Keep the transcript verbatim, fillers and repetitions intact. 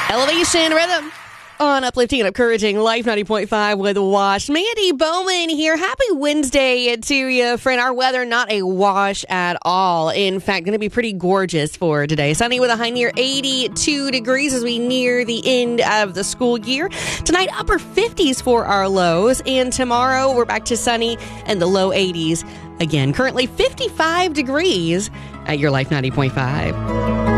Elevation Rhythm on uplifting and encouraging Life ninety point five with Wash. Mandy Bowman here. Happy Wednesday to you, friend. Our weather not a wash at all. In fact, going to be pretty gorgeous for today. Sunny with a high near eighty-two degrees as we near the end of the school year. Tonight, upper fifties for our lows. And tomorrow, we're back to sunny and the low eighties again. Currently fifty-five degrees at your Life ninety point five.